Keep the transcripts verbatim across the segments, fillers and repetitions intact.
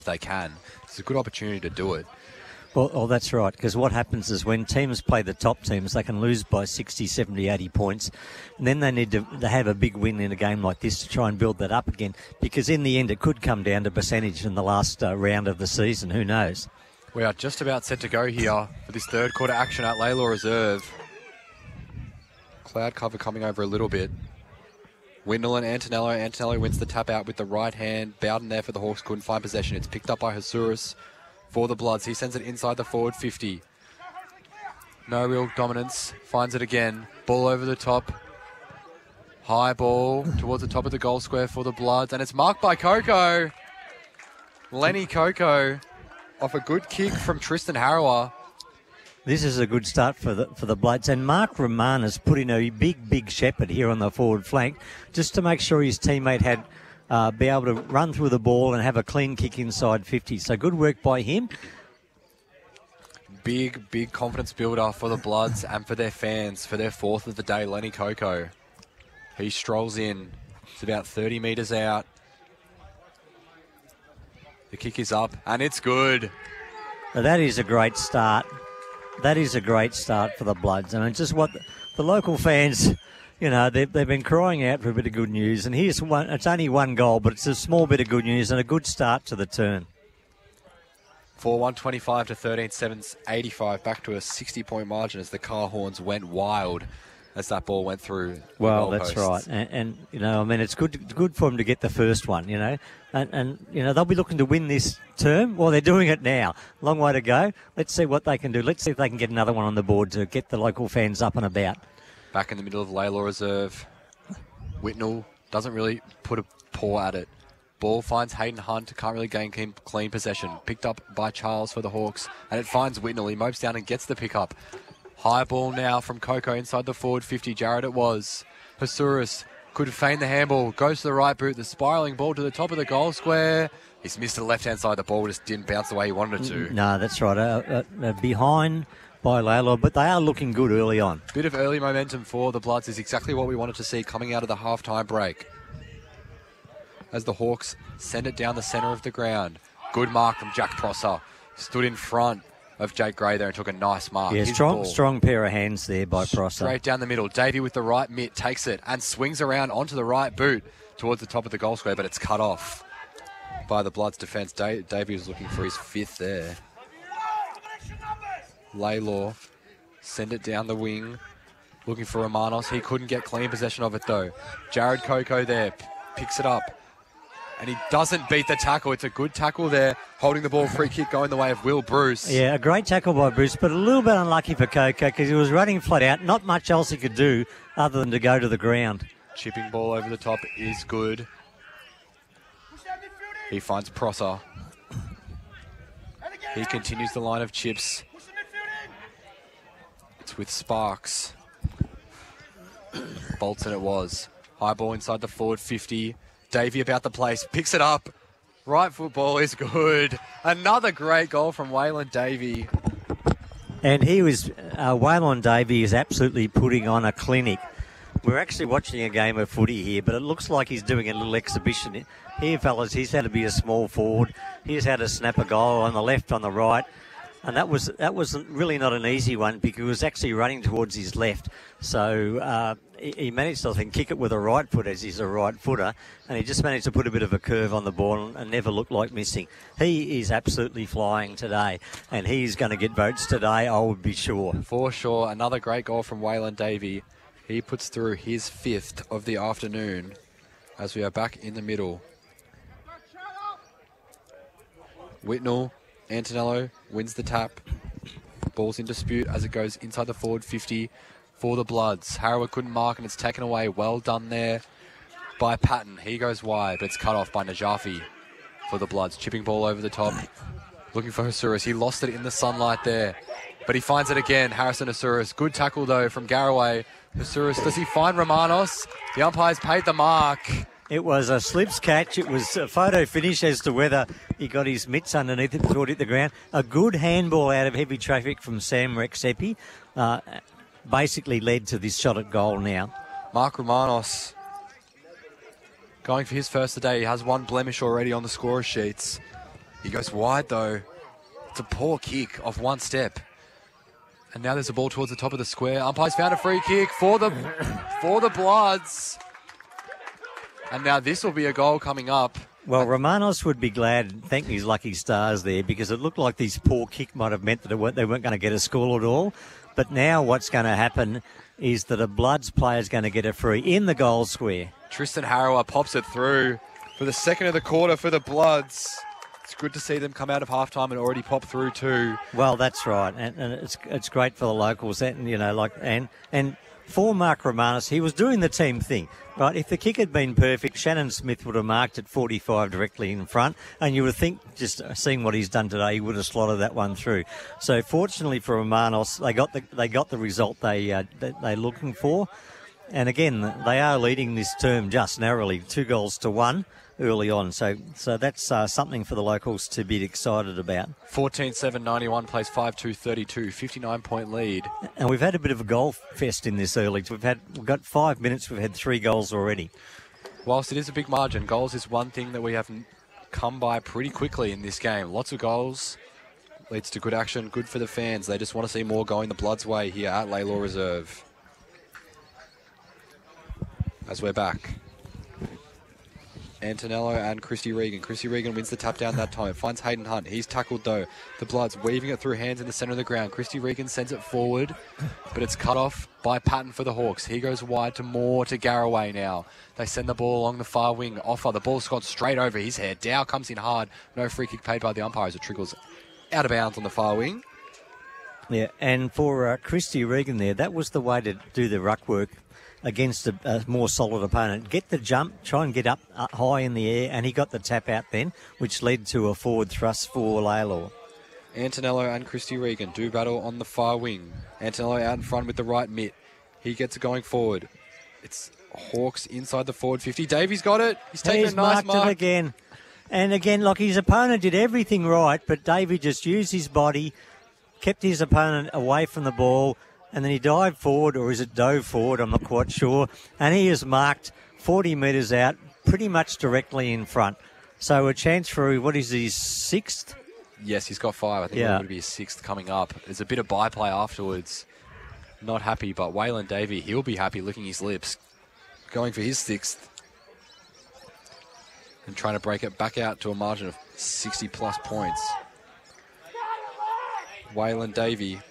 they can. It's a good opportunity to do it. Well, oh, that's right, because what happens is when teams play the top teams, they can lose by sixty, seventy, eighty points, and then they need to, to have a big win in a game like this to try and build that up again, because in the end it could come down to percentage in the last uh, round of the season. Who knows? We are just about set to go here for this third quarter action at Laylaw Reserve. Cloud cover coming over a little bit. Windle and Antonello. Antonello wins the tap out with the right hand. Bowden there for the Hawks, couldn't find possession. It's picked up by Hasuris for the Bloods. He sends it inside the forward fifty. No real dominance. Finds it again. Ball over the top. High ball towards the top of the goal square for the Bloods. And it's marked by Coco. Lenny Coco off a good kick from Tristan Harrower. This is a good start for the for the Bloods. And Mark Roman has put in a big, big shepherd here on the forward flank just to make sure his teammate had uh, be able to run through the ball and have a clean kick inside fifty. So good work by him. Big, big confidence builder for the Bloods and for their fans for their fourth of the day, Lenny Coco. He strolls in. It's about thirty metres out. The kick is up and it's good. Now that is a great start. That is a great start for the Bloods. I mean, just what the, the local fans, you know, they've, they've been crying out for a bit of good news. And here's one, it's only one goal, but it's a small bit of good news and a good start to the turn. For one twenty-five to thirteen seven eighty-five, back to a sixty-point margin as the car horns went wild as that ball went through. Well, that's right. And, and, you know, I mean, it's good good for them to get the first one, you know. And, and, you know, they'll be looking to win this term. Well, they're doing it now. Long way to go. Let's see what they can do. Let's see if they can get another one on the board to get the local fans up and about. Back in the middle of Laylaw Reserve. Whitnell doesn't really put a paw at it. Ball finds Hayden Hunt. Can't really gain clean possession. Picked up by Charles for the Hawks. And it finds Whitnell. He mopes down and gets the pick up. High ball now from Coco inside the forward fifty. Jared it was. Hasuris could feign the handball. Goes to the right boot. The spiralling ball to the top of the goal square. He's missed the left-hand side. The ball just didn't bounce the way he wanted it to. No, that's right. Uh, uh, uh, behind by Laylaw, but they are looking good early on. Bit of early momentum for the Bloods is exactly what we wanted to see coming out of the half-time break. As the Hawks send it down the centre of the ground. Good mark from Jack Prosser. Stood in front of Jake Gray there and took a nice mark. Yeah, strong, strong pair of hands there by Prosser. Straight down the middle. Davey with the right mitt takes it and swings around onto the right boot towards the top of the goal square, but it's cut off by the Bloods defence. Da- Davey was looking for his fifth there. Laylaw send it down the wing, looking for Romanos. He couldn't get clean possession of it though. Jared Coco there p- picks it up. And he doesn't beat the tackle. It's a good tackle there, holding the ball, free kick going the way of Will Bruce. Yeah, a great tackle by Bruce, but a little bit unlucky for Coco because he was running flat out. Not much else he could do other than to go to the ground. Chipping ball over the top is good. He finds Prosser. He continues the line of chips. It's with Sparks. Bolton it was. High ball inside the forward fifty. Davey about the place, picks it up. Right foot ball is good. Another great goal from Waylon Davey. And he was, uh, Waylon Davey is absolutely putting on a clinic. We're actually watching a game of footy here, but it looks like he's doing a little exhibition. Here, fellas, he's had to be a small forward. He's had to snap a goal on the left, on the right. And that was that was really not an easy one because he was actually running towards his left. So uh, he, he managed to, I think, kick it with a right foot as he's a right footer. And he just managed to put a bit of a curve on the ball and, and never looked like missing. He is absolutely flying today. And he's going to get votes today, I would be sure. For sure. Another great goal from Waylon Davey. He puts through his fifth of the afternoon as we are back in the middle. Whitnell. Antonello wins the tap. Ball's in dispute as it goes inside the forward fifty for the Bloods. Harrower couldn't mark and it's taken away. Well done there by Patton. He goes wide, but it's cut off by Najafi for the Bloods. Chipping ball over the top. Looking for Hasuris. He lost it in the sunlight there, but he finds it again. Harrison Hasuris. Good tackle though from Garraway. Hasuris, does he find Romanos? The umpire's paid the mark. It was a slips catch. It was a photo finish as to whether he got his mitts underneath it before it hit the ground. A good handball out of heavy traffic from Sam Rexepi uh, basically led to this shot at goal now. Mark Romanos going for his first today. He has one blemish already on the scorer sheets. He goes wide, though. It's a poor kick off one step. And now there's a ball towards the top of the square. Umpire's found a free kick for the for the Bloods. And now this will be a goal coming up. Well, Romanos would be glad, thank his lucky stars there, because it looked like this poor kick might have meant that it weren't, they weren't going to get a score at all. But now what's going to happen is that a Bloods player is going to get a free in the goal square. Tristan Harrower pops it through for the second of the quarter for the Bloods. It's good to see them come out of halftime and already pop through too. Well, that's right, and, and it's it's great for the locals, and you know, like and and for Mark Romanos, he was doing the team thing, right? If the kick had been perfect, Shannon Smith would have marked at forty-five directly in front, and you would think, just seeing what he's done today, he would have slotted that one through. So, fortunately for Romanos, they got the they got the result they uh, that they're looking for, and again, they are leading this term just narrowly, two goals to one. Early on, so so that's uh, something for the locals to be excited about. fourteen seven ninety-one plays five two thirty-two, fifty-nine point lead. And we've had a bit of a goal fest in this early. We've had we've got five minutes. We've had three goals already. Whilst it is a big margin, goals is one thing that we have come by pretty quickly in this game. Lots of goals leads to good action, good for the fans. They just want to see more going the Bloods' way here at Laylaw Reserve. As we're back. Antonello and Christy Regan. Christy Regan wins the tap down that time. It finds Hayden Hunt. He's tackled though. The Bloods weaving it through hands in the centre of the ground. Christy Regan sends it forward, but it's cut off by Patton for the Hawks. He goes wide to Moore to Garraway now. They send the ball along the far wing. Offer. The ball's gone straight over his head. Dow comes in hard. No free kick paid by the umpire as it trickles out of bounds on the far wing. Yeah, and for uh, Christy Regan there, that was the way to do the ruck work against a, a more solid opponent. Get the jump, try and get up uh, high in the air, and he got the tap out then, which led to a forward thrust for Laylaw. Antonello and Christy Regan do battle on the far wing. Antonello out in front with the right mitt. He gets it going forward. It's Hawks inside the forward fifty. Davies got it. He's taking He's a nice marked mark. it again. And again, like his opponent did everything right, but Davey just used his body, kept his opponent away from the ball, and then he dived forward, or is it dove forward? I'm not quite sure. And he is marked forty metres out, pretty much directly in front. So a chance for, what is his sixth? Yes, he's got five. I think Yeah. it would be his sixth coming up. There's a bit of byplay afterwards. Not happy, but Waylon Davey, he'll be happy licking his lips. Going for his sixth. And trying to break it back out to a margin of sixty plus points. Waylon Davey.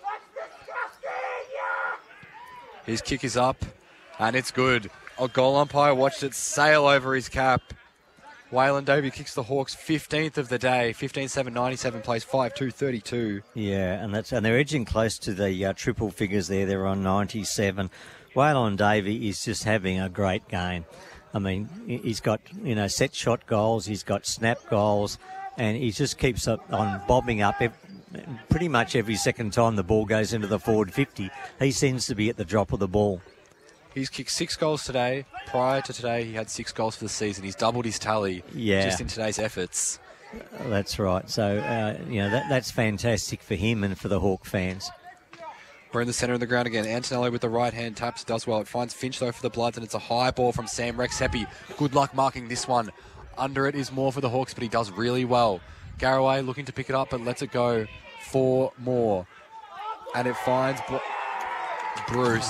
His kick is up, and it's good. A goal umpire watched it sail over his cap. Waylon Davey kicks the Hawks fifteenth of the day. fifteen seven ninety-seven plays five two thirty-two. Yeah, and that's and they're edging close to the uh, triple figures there. They're on ninety-seven. Waylon Davey is just having a great game. I mean, he's got, you know, set shot goals. He's got snap goals, and he just keeps up on bobbing up. Every, pretty much every second time the ball goes into the forward fifty, he seems to be at the drop of the ball. He's kicked six goals today. Prior to today, he had six goals for the season. He's doubled his tally Yeah. just in today's efforts. That's right. So, uh, you know, that, that's fantastic for him and for the Hawk fans. We're in the centre of the ground again. Antonello with the right hand taps, does well. It finds Finch though for the Bloods, and it's a high ball from Sam Rex-Heppy. Good luck marking this one. Under it is more for the Hawks, but he does really well. Garraway looking to pick it up, but lets it go for more. And it finds Bl- Bruce.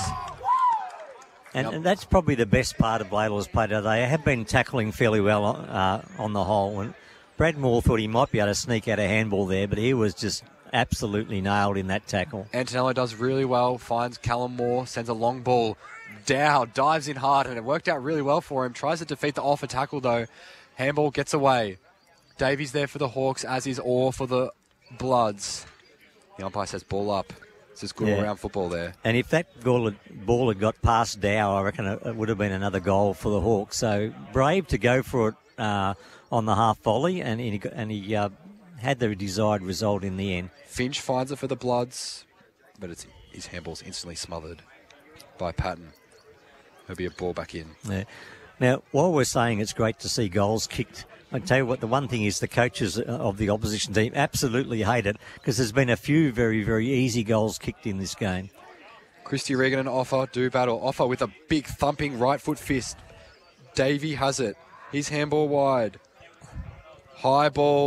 And, Yep. and that's probably the best part of Laylaw's play today. They have been tackling fairly well uh, on the whole. And Brad Moore thought he might be able to sneak out a handball there, but he was just absolutely nailed in that tackle. Antonello does really well, finds Callum Moore, sends a long ball. Dow dives in hard, and it worked out really well for him. Tries to defeat the offer tackle, though. Handball gets away. Davies there for the Hawks, as is Orr for the Bloods. The umpire says ball up. It's just good Yeah. all-round football there. And if that ball had, ball had got past Dow, I reckon it, it would have been another goal for the Hawks. So brave to go for it uh, on the half volley, and he, got- and he uh, had the desired result in the end. Finch finds it for the Bloods, but it's his handball's instantly smothered by Patton. There'll be a ball back in. Yeah. Now, while we're saying it's great to see goals kicked, I tell you what, the one thing is the coaches of the opposition team absolutely hate it, because there's been a few very, very easy goals kicked in this game. Christy Regan and Offer do battle. Offer with a big thumping right foot fist. Davey has it. His handball wide. High ball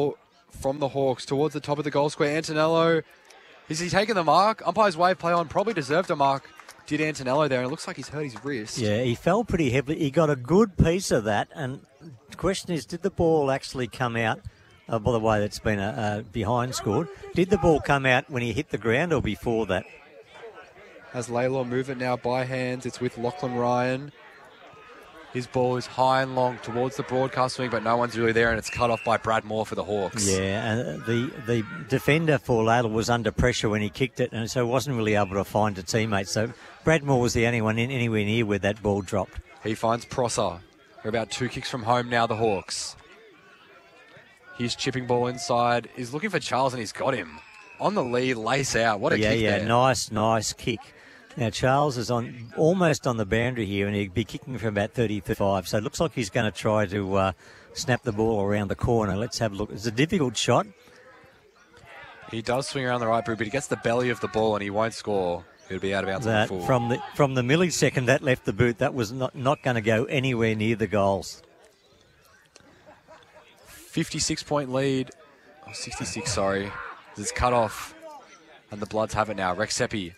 from the Hawks towards the top of the goal square. Antonello, is he taking the mark? Umpire's wave play on, probably deserved a mark. Did Antonello there, and it looks like he's hurt his wrist. Yeah, he fell pretty heavily. He got a good piece of that, and the question is, did the ball actually come out? Uh, by the way, that's been a, a behind scored. Did the ball come out when he hit the ground or before that? As Laylaw move it now by hands, it's with Lachlan Ryan. His ball is high and long towards the broadcast swing, but no one's really there, and it's cut off by Brad Moore for the Hawks. Yeah, and the, the defender for Laylaw was under pressure when he kicked it, and so wasn't really able to find a teammate. So Brad Moore was the only one in, anywhere near where that ball dropped. He finds Prosser. We're about two kicks from home now, the Hawks. He's chipping ball inside. He's looking for Charles, and he's got him. On the lead, lace out. What a yeah, kick yeah, there. nice, nice kick. Now, Charles is on almost on the boundary here, and he'd be kicking from about thirty, thirty-five. So it looks like he's going to try to uh, snap the ball around the corner. Let's have a look. It's a difficult shot. He does swing around the right boot, but he gets the belly of the ball, and he won't score. He'll be out of bounds on the That, full. from the from the millisecond that left the boot, that was not, not going to go anywhere near the goals. fifty-six point lead. Oh, sixty-six, sorry. It's cut off, and the Bloods have it now. Rexepi.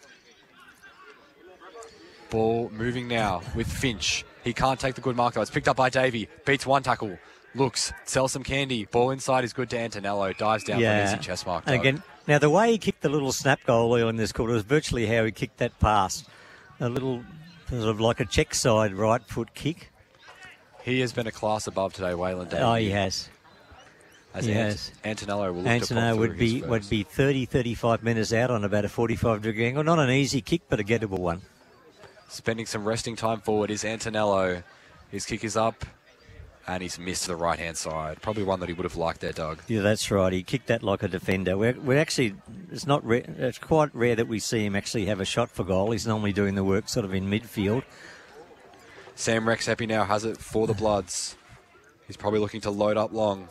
Ball moving now with Finch. He can't take the good mark, though. It's picked up by Davey. Beats one tackle. Looks. Sells some candy. Ball inside is good to Antonello. Dives down Yeah. for an easy chest mark. And Doug. again, now the way he kicked the little snap goal earlier in this quarter was virtually how he kicked that pass. A little sort of like a check side right foot kick. He has been a class above today, Waylon Davey. Oh, he has. As he Ant- has. Antonello will look Antonello to pop would through be his would first. be thirty, thirty-five minutes out on about a forty-five degree angle. Not an easy kick, but a gettable one. Spending some resting time forward is Antonello. His kick is up, and he's missed to the right-hand side. Probably one that he would have liked there, Doug. Yeah, that's right. He kicked that like a defender. We're, we're actually, it's not rare, it's quite rare that we see him actually have a shot for goal. He's normally doing the work sort of in midfield. Sam Rexepi now has it for the Bloods. He's probably looking to load up long.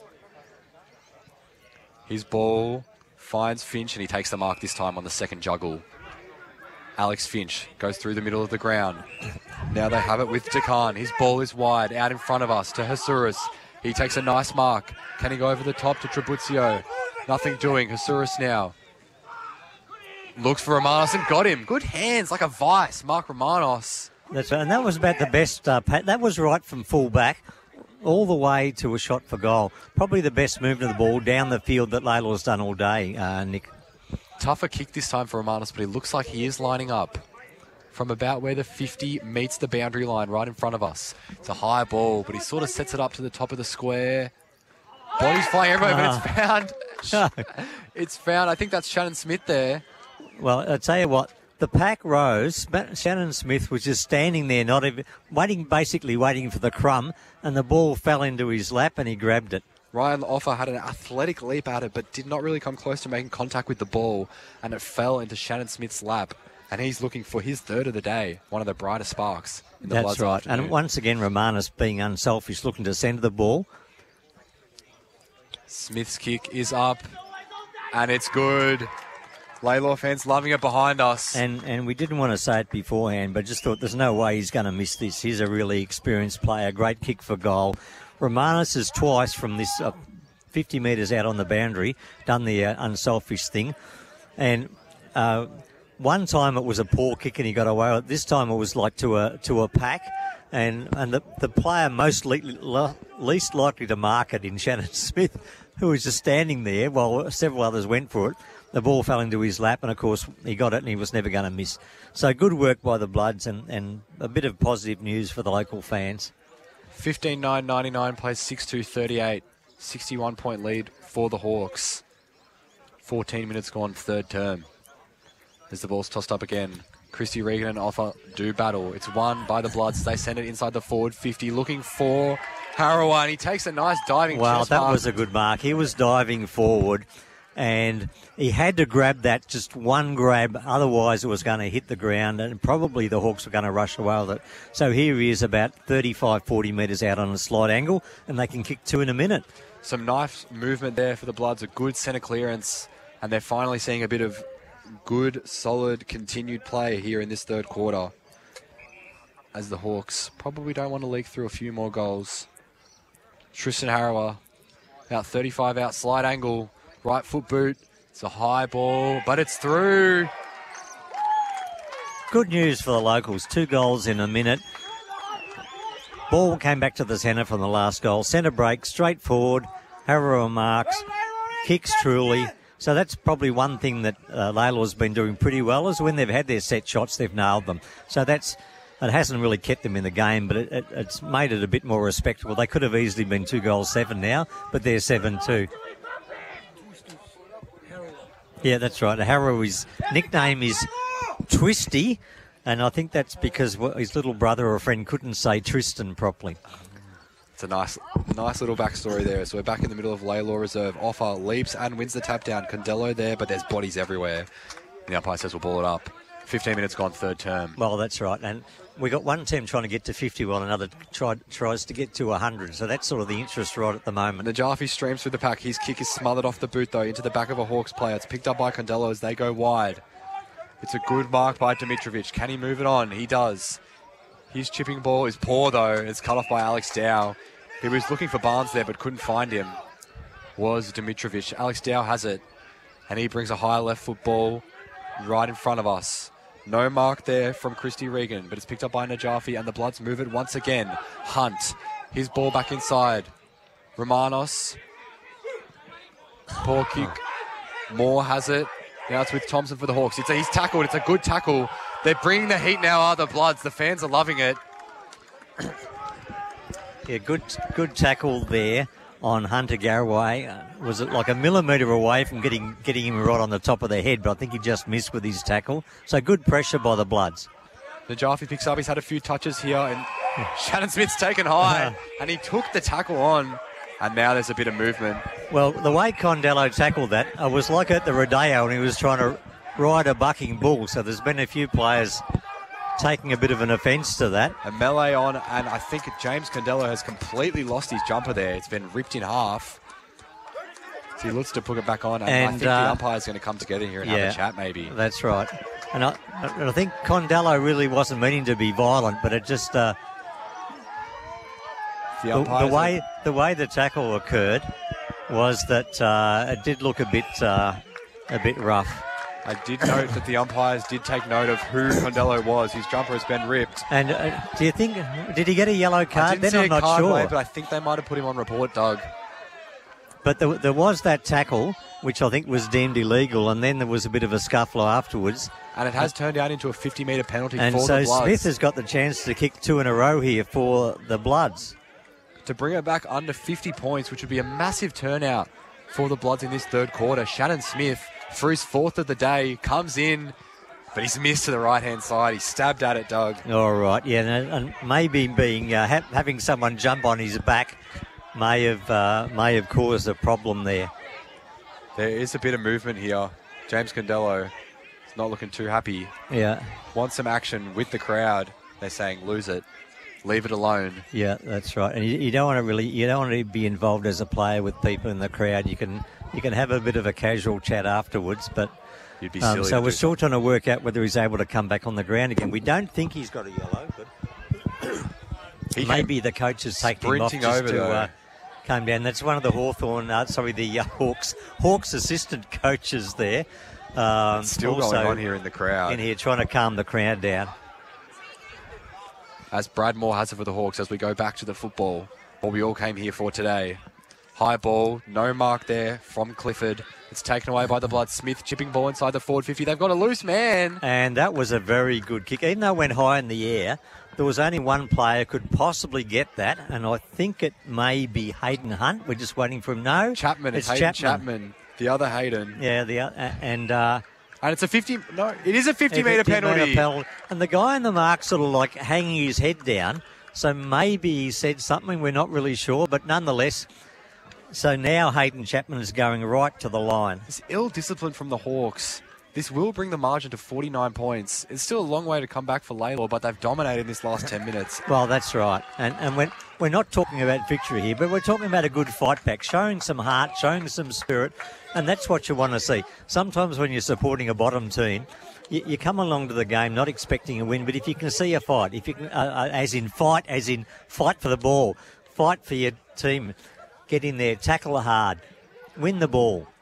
His ball finds Finch, and he takes the mark this time on the second juggle. Alex Finch goes through the middle of the ground. Now they have it with Dekan. His ball is wide, out in front of us to Hasuris. He takes a nice mark. Can he go over the top to Trabuzio? Nothing doing. Hasuris now looks for Romanos and got him. Good hands, like a vice. Mark Romanos. That's right. And that was about the best. Uh, pat. That was right from full back all the way to a shot for goal. Probably the best movement of the ball down the field that Laylaw's done all day, uh, Nick. Tougher kick this time for Romanos, but he looks like he is lining up from about where the fifty meets the boundary line right in front of us. It's a high ball, but he sort of sets it up to the top of the square. Body's flying everywhere, but it's found. It's found. I think that's Shannon Smith there. Well, I'll tell you what, the pack rose. Shannon Smith was just standing there, not even waiting, basically waiting for the crumb, and the ball fell into his lap and he grabbed it. Ryan Offa had an athletic leap at it, but did not really come close to making contact with the ball, and it fell into Shannon Smith's lap. And he's looking for his third of the day, one of the brightest sparks in the That's Bloods right. afternoon. And once again, Romanos being unselfish, looking to send the ball. Smith's kick is up, and it's good. Laylaw fans loving it behind us. And and we didn't want to say it beforehand, but just thought there's no way he's going to miss this. He's a really experienced player. Great kick for goal. Romanos has twice from this uh, fifty metres out on the boundary done the uh, unselfish thing. And uh, one time it was a poor kick and he got away with it. This time it was like to a to a pack. And and the, the player most le- le- least likely to mark it in Shannon Smith, who was just standing there while several others went for it. The ball fell into his lap, and of course he got it, and he was never going to miss. So good work by the Bloods, and, and a bit of positive news for the local fans. fifteen nine ninety-nine plays six two thirty-eight. sixty-one point lead for the Hawks. fourteen minutes gone, third term. As the ball's tossed up again. Christy Regan and Offa do battle. It's won by the Bloods. They send it inside the forward fifty, looking for Harawa, and he takes a nice diving Wow, chest that mark. was a good mark. He was diving forward, and he had to grab that, just one grab, otherwise it was going to hit the ground, and probably the Hawks were going to rush away with it. So here he is about thirty-five, forty metres out on a slight angle, and they can kick two in a minute. Some nice movement there for the Bloods, a good centre clearance, and they're finally seeing a bit of good, solid, continued play here in this third quarter as the Hawks probably don't want to leak through a few more goals. Tristan Harawa About thirty-five out, slide angle, right foot boot. It's a high ball, but it's through. Good news for the locals. Two goals in a minute. Ball came back to the centre from the last goal. Centre break, straight forward. Harrow marks. Kicks truly. So that's probably one thing that uh, Layla's been doing pretty well, is when they've had their set shots, they've nailed them. So that's it hasn't really kept them in the game, but it, it, it's made it a bit more respectable. They could have easily been two goals seven now, but they're seven two. Yeah, that's right. Harrow's nickname is Twisty, and I think that's because his little brother or friend couldn't say Tristan properly. It's a nice nice little backstory there. So we're back in the middle of Laylaw Reserve. Offa leaps and wins the tap down. Condello there, but there's bodies everywhere. And the umpire says we'll ball it up. fifteen minutes gone, third term. Well, that's right. And we got one team trying to get to fifty while another tried, tries to get to one hundred. So that's sort of the interest right at the moment. Najafi streams through the pack. His kick is smothered off the boot, though, into the back of a Hawks player. It's picked up by Condello as they go wide. It's a good mark by Dimitrovic. Can he move it on? He does. His chipping ball is poor, though. It's cut off by Alex Dow. He was looking for Barnes there, but couldn't find him. Was Dimitrovic. Alex Dow has it. And he brings a high left foot ball right in front of us. No mark there from Christy Regan, but it's picked up by Najafi, and the Bloods move it once again. Hunt. His ball back inside. Romanos. Poor kick. Moore has it. Now it's with Thompson for the Hawks. It's a, he's tackled. It's a good tackle. They're bringing the heat now, are the Bloods. The fans are loving it. Yeah, good good tackle there on Hunter Garraway. Uh, was it like a millimetre away from getting getting him right on the top of the head, but I think he just missed with his tackle. So good pressure by the Bloods. Najafi picks up. He's had a few touches here, and Shannon Smith's taken high, and he took the tackle on, and now there's a bit of movement. Well, the way Condello tackled that, I was like at the Rodeo, and he was trying to ride a bucking bull. So there's been a few players taking a bit of an offence to that. A melee on, and I think James Condello has completely lost his jumper there. It's been ripped in half. So he looks to put it back on, and, and I think uh, the umpire's going to come together here and yeah, have a chat maybe. That's right. And I, I think Condello really wasn't meaning to be violent, but it just... Uh, the, the, the way the way the tackle occurred was that uh, it did look a bit uh, a bit rough. I did note that the umpires did take note of who Condello was. His jumper has been ripped. And uh, do you think, did he get a yellow card? I didn't then see I'm a not card sure. way, but I think they might have put him on report, Doug. But there, there was that tackle, which I think was deemed illegal, and then there was a bit of a scuffle afterwards. And it has turned out into a fifty metre penalty and for so the Bloods. Smith has got the chance to kick two in a row here for the Bloods. To bring it back under fifty points, which would be a massive turnout for the Bloods in this third quarter. Shannon Smith, for his fourth of the day, comes in, but he's missed to the right-hand side. He's stabbed at it, Doug. All right, yeah, and, and maybe being uh, ha- having someone jump on his back may have uh, may have caused a problem there. There is a bit of movement here. James Condello is not looking too happy. Yeah. Wants some action with the crowd. They're saying, lose it. Leave it alone. Yeah, that's right. And you, you don't want to really, you don't want to be involved as a player with people in the crowd. You can, you can have a bit of a casual chat afterwards, but You'd be um, silly so to we're do still trying to work out whether he's able to come back on the ground again. We don't think he's got a yellow, but He maybe the coach has taken him off sprinting just over, to though. uh, come down. That's one of the Hawthorn, uh, sorry, the uh, Hawks, Hawks assistant coaches there. Um, It's still also going on here in the crowd. in here trying to calm the crowd down. As Brad Moore has it for the Hawks as we go back to the football, what we all came here for today. High ball, no mark there from Clifford. It's taken away by the Blood. Smith chipping ball inside the forward fifty. They've got a loose man. And that was a very good kick. Even though it went high in the air, there was only one player could possibly get that, and I think it may be Hayden Hunt. We're just waiting for him. No, Chapman. It's, it's Hayden Chapman. Chapman. The other Hayden. Yeah, the uh, and uh, And it's a fifty. No, it is a fifty metre fifty penalty. metre penalty. And the guy in the mark sort of like hanging his head down. So maybe he said something. We're not really sure, but nonetheless. So now Hayden Chapman is going right to the line. It's ill discipline from the Hawks. This will bring the margin to forty-nine points. It's still a long way to come back for Laylaw, but they've dominated this last ten minutes. Well, that's right. And and we're, we're not talking about victory here, but we're talking about a good fight back, showing some heart, showing some spirit, and that's what you want to see. Sometimes when you're supporting a bottom team, you, you come along to the game not expecting a win, but if you can see a fight, if you can, uh, uh, as in fight, as in fight for the ball, fight for your team, Get in there, tackle hard, win the ball.